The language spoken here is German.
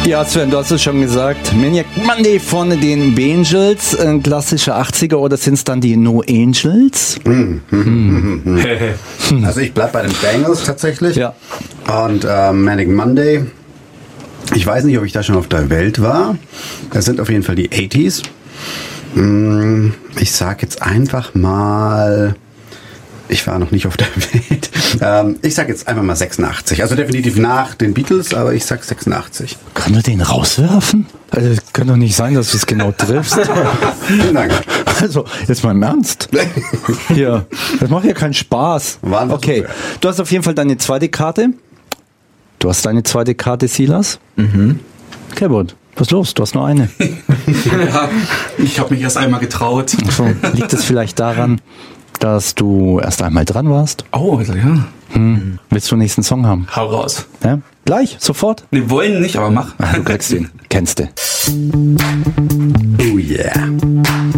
Ja, Sven, du hast es schon gesagt. Maniac Monday von den Bangels, ein klassischer 80er, oder sind es dann die No Angels? Also ich bleib bei den Bangles tatsächlich. Ja. Und Manic Monday, ich weiß nicht, ob ich da schon auf der Welt war. Das sind auf jeden Fall die 80s. Ich sag jetzt einfach mal... Ich war noch nicht auf der Welt. Ich sag jetzt einfach mal 86. Also definitiv nach den Beatles, aber ich sag 86. Kann du den rauswerfen? Also, kann doch nicht sein, dass du es genau triffst. Vielen Dank. Also, jetzt mal im Ernst. Hier, das macht ja keinen Spaß. Okay, super. du hast auf jeden Fall deine zweite Karte. Du hast deine zweite Karte, Silas. Kerbert, was ist los? Du hast nur eine. Ja, ich habe mich erst einmal getraut. So, liegt es vielleicht daran, dass du erst einmal dran warst? Oh, also ja. Willst du den nächsten Song haben? Hau raus. Ja? Gleich, sofort. Wir wollen nicht, aber mach. Du kriegst den. Kennst du.